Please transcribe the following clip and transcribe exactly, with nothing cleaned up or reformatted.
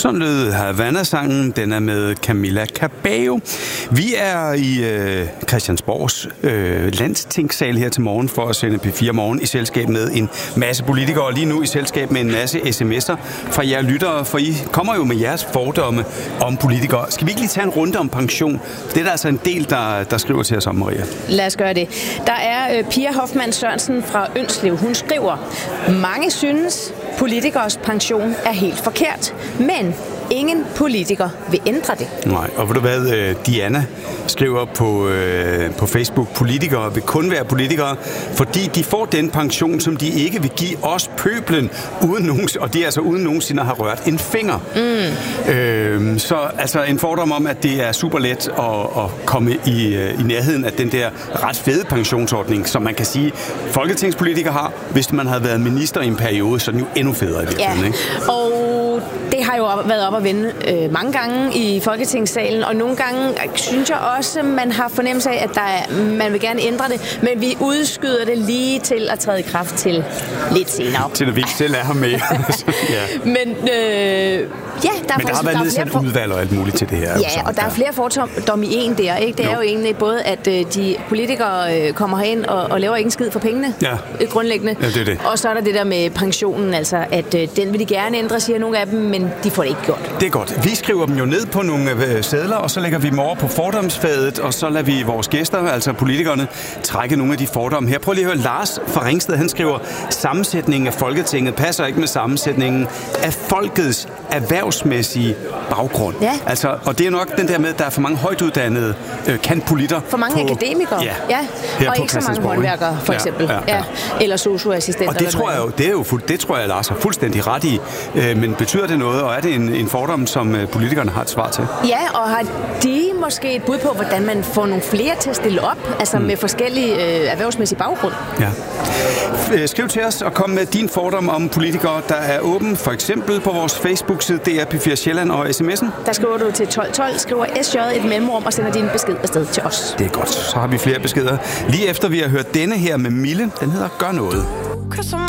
Sådan lød Havana-sangen. Den er med Camila Cabello. Vi er i øh, Christiansborgs øh, landstingssal her til morgen for at sende P fire Morgen i selskab med en masse politikere, og lige nu i selskab med en masse sms'er fra jer lyttere, for I kommer jo med jeres fordomme om politikere. Skal vi ikke lige tage en runde om pension? Det er der altså en del, der, der skriver til os om, Maria. Lad os gøre det. Der er øh, Pia Hoffmann Sørensen fra Ønslev. Hun skriver: mange synes, politikers pension er helt forkert, men ingen politiker vil ændre det. Nej, og ved du hvad, Diana skriver på, øh, på Facebook: politikere vil kun være politikere, fordi de får den pension, som de ikke vil give os pøblen, uden nogen, og det er altså uden nogensinde at have rørt en finger. Mm. Øh, så altså en fordom om, at det er super let at, at komme i, i nærheden af den der ret fede pensionsordning, som man kan sige, folketingspolitikere har. Hvis man havde været minister i en periode, så er den jo endnu federe i virkeligheden. Ja, ikke? Og det har jo været op at vende øh, mange gange i Folketingssalen, og nogle gange synes jeg også, man har fornemmelse af, at der er, man vil gerne ændre det, men vi udskyder det lige til at træde i kraft til lidt senere. Til når vi ikke selv er her med. Ja. Men øh, ja, der, men der har været nedsat for... udvalg og alt muligt til det her. Ja, og der er flere fordomme i en der, ikke? Det er jo, jo egentlig både, at øh, de politikere øh, kommer herind og, og laver ikke en skid for pengene, ja. øh, grundlæggende. Ja, det er det. Og så er der det der med pensionen, altså at øh, den vil de gerne ændre, siger nogle af dem, men de får det ikke gjort. Det er godt. Vi skriver dem jo ned på nogle øh, sedler, og så lægger vi dem over på fordomsfadet, og så lader vi vores gæster, altså politikerne, trække nogle af de fordomme her. Prøv lige at høre Lars fra Ringsted, han skriver: sammensætningen af Folketinget passer ikke med sammensætningen af folkets erhvervsmæssige baggrund. Ja. Altså, og det er nok den der med, at der er for mange højtuddannede øh, kandpolitter. For mange på, akademikere, ja, ja. Og ikke så mange håndværkere, for eksempel. Ja, ja, ja. Eller sosu-assistenter. Og det tror jeg jo, det er jo fuld, det tror jeg, Lars har fuldstændig ret i. Øh, men betyder det noget, og er det en, en fordom, som øh, politikerne har et svar til? Ja, og har de måske et bud på, hvordan man får nogle flere til at stille op, altså mm. med forskellige øh, erhvervsmæssige baggrund? Ja. Skriv til os og kom med din fordom om politikere, der er åben, for eksempel på vores Facebook-side D R P fire Sjælland og sms'en. Der skriver du til tolv tolv, skriver S J et mellemrum og sender din besked afsted til os. Det er godt. Så har vi flere beskeder. Lige efter vi har hørt denne her med Mille, den hedder Gør noget.